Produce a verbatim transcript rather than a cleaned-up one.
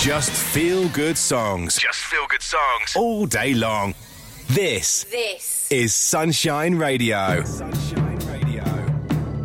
Just feel good songs. Just feel good songs. All day long. This, This is Sunshine Radio. Sunshine.